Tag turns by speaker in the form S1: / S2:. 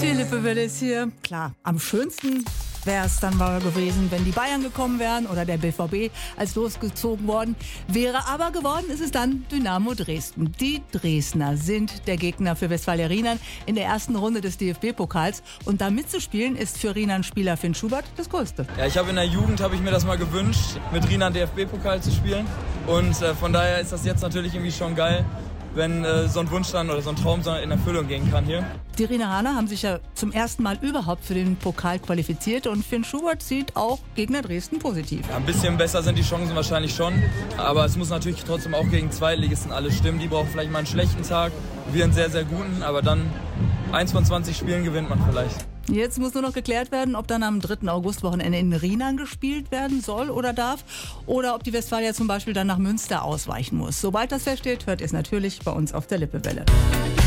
S1: Die Lippewelle ist hier. Klar, am schönsten wäre es dann mal gewesen, wenn die Bayern gekommen wären oder der BVB als losgezogen worden wäre. Aber geworden ist es dann Dynamo Dresden. Die Dresdner sind der Gegner für Westfalia Riemann in der ersten Runde des DFB-Pokals. Und da mitzuspielen ist für Riemann-Spieler Finn Schubert das Größte.
S2: Ja, in der Jugend habe ich mir das mal gewünscht, mit Riemann DFB-Pokal zu spielen. Und von daher ist das jetzt natürlich irgendwie schon geil, wenn so ein Wunsch dann oder so ein Traum in Erfüllung gehen kann hier.
S1: Die Rieneraner haben sich ja zum ersten Mal überhaupt für den Pokal qualifiziert und Finn Schubert sieht auch Gegner Dresden positiv.
S2: Ja, ein bisschen besser sind die Chancen wahrscheinlich schon, aber es muss natürlich trotzdem auch gegen Zweitligisten alles stimmen. Die brauchen vielleicht mal einen schlechten Tag, wir einen sehr, sehr guten, aber dann 1 von 20 Spielen gewinnt man vielleicht.
S1: Jetzt muss nur noch geklärt werden, ob dann am 3. August-Wochenende in Riemann gespielt werden soll oder darf oder ob die Westfalia zum Beispiel dann nach Münster ausweichen muss. Sobald das feststeht, hört ihr es natürlich bei uns auf der Lippewelle.